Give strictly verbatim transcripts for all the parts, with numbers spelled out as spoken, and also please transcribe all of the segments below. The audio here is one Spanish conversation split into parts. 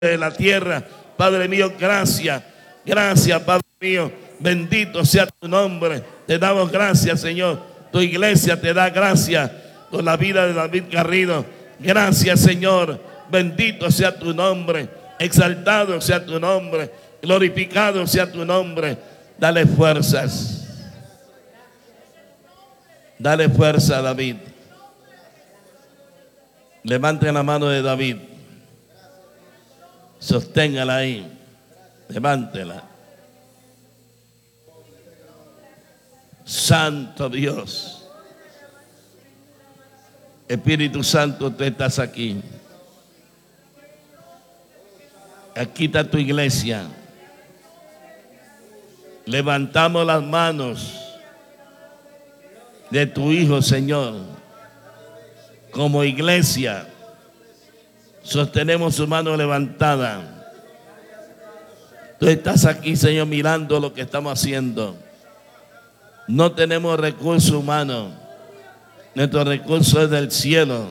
de la tierra. Padre mío, gracias, gracias, Padre mío, bendito sea tu nombre. Te damos gracias, Señor. Tu iglesia te da gracias por la vida de David Garrido. Gracias, Señor, bendito sea tu nombre, exaltado sea tu nombre, glorificado sea tu nombre. Dale fuerzas, dale fuerza a David. Levanten la mano de David, sosténgala ahí, levántela. Santo Dios, Espíritu Santo, tú estás aquí. Aquí está tu iglesia. Levantamos las manos de tu Hijo, Señor. Como iglesia, sostenemos su mano levantada. Tú estás aquí, Señor, mirando lo que estamos haciendo. No tenemos recurso humano. Nuestro recurso es del cielo.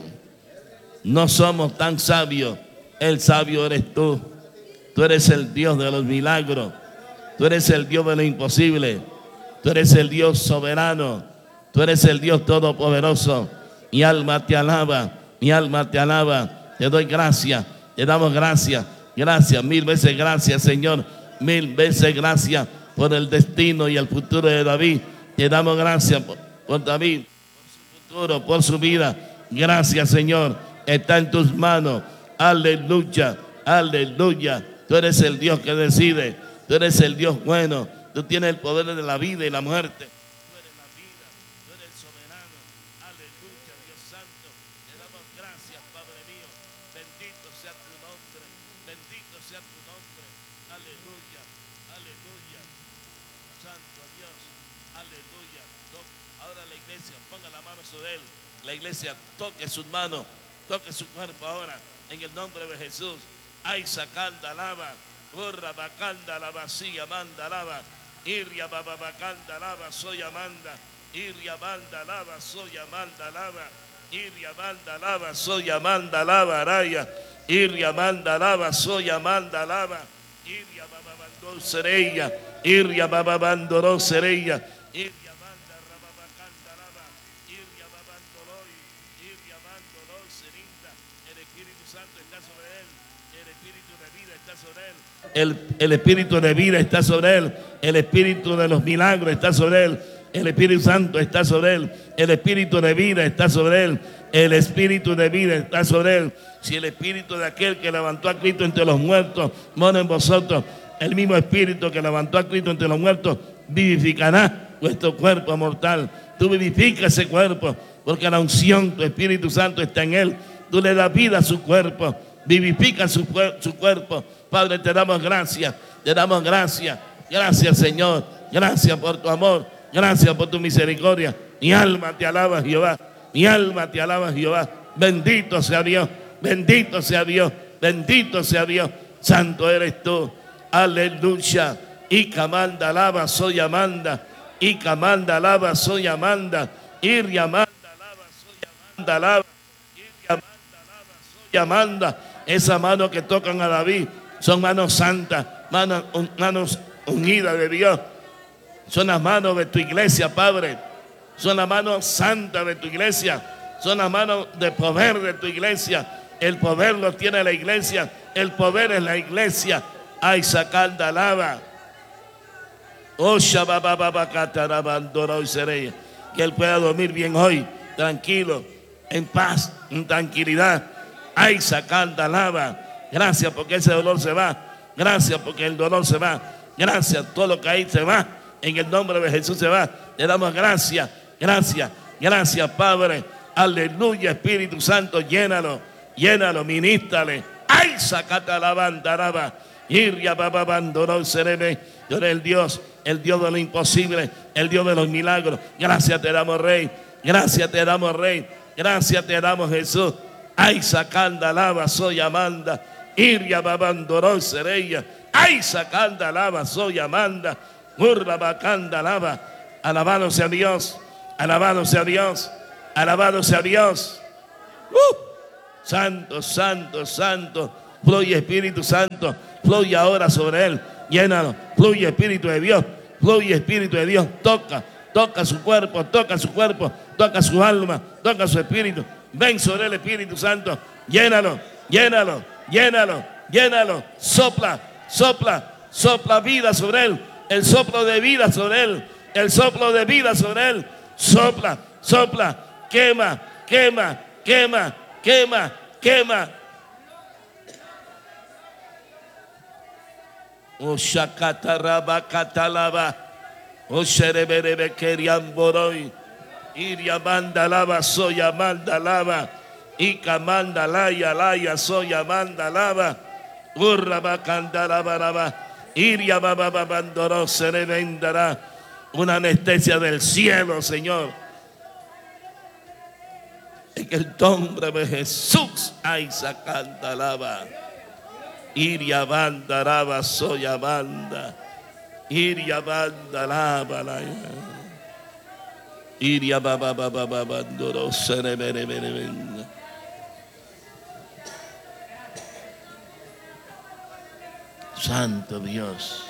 No somos tan sabios. El sabio eres tú. Tú eres el Dios de los milagros. Tú eres el Dios de lo imposible. Tú eres el Dios soberano. Tú eres el Dios todopoderoso. Mi alma te alaba. Mi alma te alaba. Te doy gracias. Te damos gracias. Gracias. Mil veces gracias, Señor. Mil veces gracias por el destino y el futuro de David. Te damos gracias por, por David, por su futuro, por su vida. Gracias, Señor. Está en tus manos. Aleluya. Aleluya. Tú eres el Dios que decide. Tú eres el Dios bueno. Tú tienes el poder de la vida y la muerte. Tú eres la vida. Tú eres el soberano. Aleluya, Dios Santo. Te damos gracias, Padre mío. Bendito sea tu nombre. Bendito sea tu nombre. Aleluya. Aleluya. Santo Dios. Aleluya. Ahora la iglesia, ponga la mano sobre él. La iglesia toque sus manos. Toque su cuerpo ahora. En el nombre de Jesús. Ay, sacanda lava. Urra bacanda lava, siga manda lava. Irria bababacanda lava, soy amanda. Irria banda lava, soy amanda lava. Irria banda lava, soy amanda lava, araya. Irria banda lava, soy amanda lava. Irria bababandó serella. Irria bababandoró serella. Irria banda rababacanda lava. Irria babandoloy. Irria bandoló serinda. El Espíritu Santo está sobre él. El Espíritu de vida está sobre él. El, el Espíritu de vida está sobre él. El Espíritu de los milagros está sobre él. El Espíritu Santo está sobre él. El Espíritu de vida está sobre él. El Espíritu de vida está sobre él. Si el Espíritu de aquel que levantó a Cristo entre los muertos mora en vosotros, el mismo Espíritu que levantó a Cristo entre los muertos vivificará vuestro cuerpo mortal. Tú vivifica ese cuerpo, porque la unción, tu Espíritu Santo está en él. Tú le das vida a su cuerpo. Vivifica su, su cuerpo. Padre, te damos gracias, te damos gracias. Gracias, Señor. Gracias por tu amor. Gracias por tu misericordia. Mi alma te alaba, Jehová. Mi alma te alaba, Jehová. Bendito sea Dios. Bendito sea Dios. Bendito sea Dios. Santo eres tú. Aleluya. Y camanda alaba, soy Amanda. Y camanda alaba, soy Amanda. Ir y Amanda alaba, soy Amanda alaba. Ir y Amanda alaba, soy Amanda. Esa mano que tocan a David son manos santas, manos, manos unidas de Dios. Son las manos de tu iglesia, Padre. Son las manos santas de tu iglesia. Son las manos de poder de tu iglesia. El poder lo tiene la iglesia. El poder es la iglesia. Ay, sacanda alaba. Oh, shabababacatarabandoray serey. Que él pueda dormir bien hoy, tranquilo, en paz, en tranquilidad. Ay, sacanda alaba. Gracias porque ese dolor se va. Gracias porque el dolor se va. Gracias, todo lo que hay se va. En el nombre de Jesús se va. Le damos gracias, gracias, gracias, Padre. Aleluya, Espíritu Santo, llénalo, llénalo, ministrale. Ay, sacata la banda, araba. Irria bababandoró serene. Yo eres el Dios, el Dios de lo imposible, el Dios de los milagros. Gracias te damos, Rey. Gracias te damos, Rey. Gracias te damos, Jesús. Ay, sacanda alaba, soy Amanda. Irria babandoró serella. Ay, sacanda alaba, soy Amanda. Urra bacanda alaba. Alabado sea Dios. Alabado sea Dios. Alabado sea Dios. Uh, santo, santo, santo. Fluye Espíritu Santo, fluye ahora sobre él. Llénalo, fluye Espíritu de Dios, fluye Espíritu de Dios. Toca, toca su cuerpo, toca su cuerpo, toca su alma, toca su espíritu. Ven sobre el Espíritu Santo, llénalo, llénalo, llénalo, llénalo. Sopla, sopla, sopla vida sobre él. El soplo de vida sobre él, el soplo de vida sobre él. Sopla, sopla, quema, quema, quema, quema, quema. O shakataraba katalaba, o shereberebe keriamboroi, iria mandalaba soya mandalaba, ika mandalaya laya soya mandalaba, urraba candalabaraba, iria bababa bandoro serevendará. Una anestesia del cielo, Señor. En el nombre de Jesús, ay sacandalaba. Iria banda lava soya banda. Iria banda lava la. Iria baba baba baba bandoro sere bere bere bere. Santo Dios.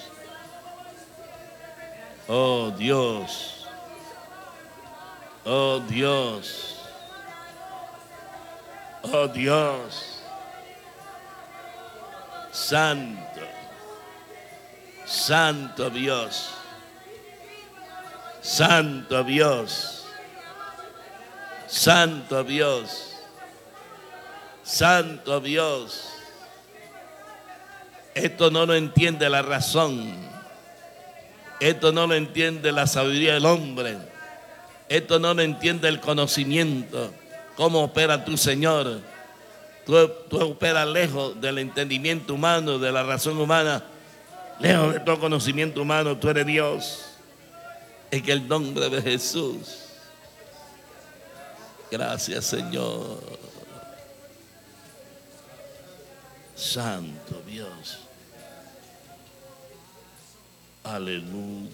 Oh Dios. Oh Dios. Oh Dios. Santo, Santo Dios, Santo Dios, Santo Dios, Santo Dios. Esto no lo entiende la razón, esto no lo entiende la sabiduría del hombre, esto no lo entiende el conocimiento. ¿Cómo opera tu Señor? Tú, tú operas lejos del entendimiento humano, de la razón humana, lejos de todo conocimiento humano. Tú eres Dios. En el nombre de Jesús. Gracias, Señor. Santo Dios. Aleluya.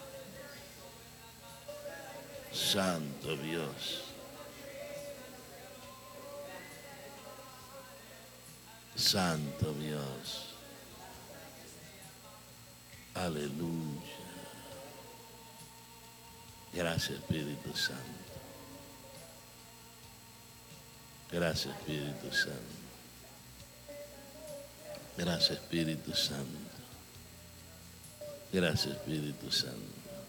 Santo Dios. Santo Dios. Aleluya. Gracias, Espíritu Santo. Gracias, Espíritu Santo. Gracias, Espíritu Santo. Gracias, Espíritu Santo.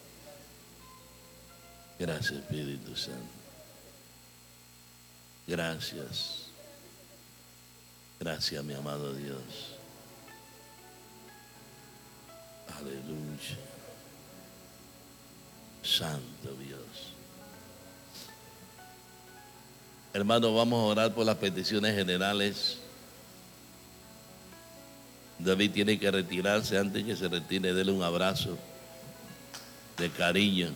Gracias, Espíritu Santo. Gracias. Gracias, mi amado Dios. Aleluya. Santo Dios. Hermanos, vamos a orar por las peticiones generales. David tiene que retirarse. Antes que se retire, dele un abrazo de cariño.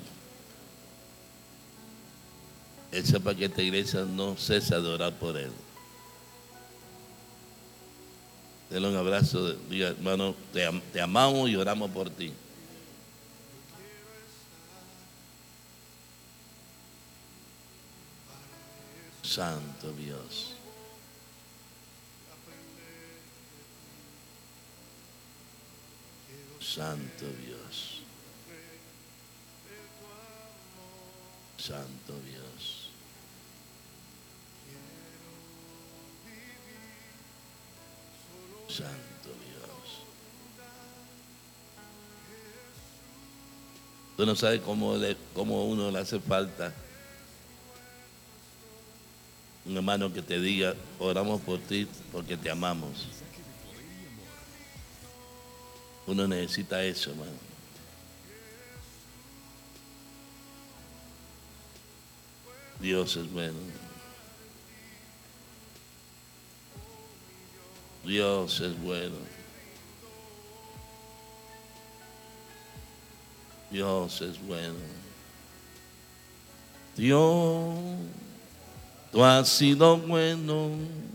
Él sepa que esta iglesia no cesa de orar por él. Dele un abrazo, diga, hermano, te, am te amamos y oramos por ti. Santo Dios. Santo Dios. Santo Dios. Santo Dios. Tú no sabes cómo, le, cómo uno le hace falta un hermano que te diga, oramos por ti porque te amamos. Uno necesita eso, hermano. Dios es bueno. Dios es bueno. Dios es bueno. Dios, tú has sido bueno.